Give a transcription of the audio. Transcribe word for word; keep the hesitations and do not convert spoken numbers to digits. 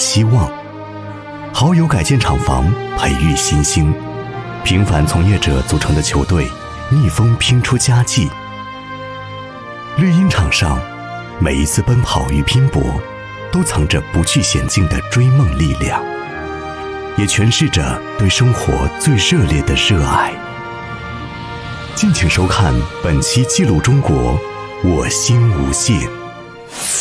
希望。好友改建厂房，培育新星，平凡从业者组成的球队，逆风拼出佳绩。绿茵场上，每一次奔跑与拼搏，都藏着不惧险境的追梦力量，也诠释着对生活最热烈的热爱。敬请收看本期《记录中国》，我心无限。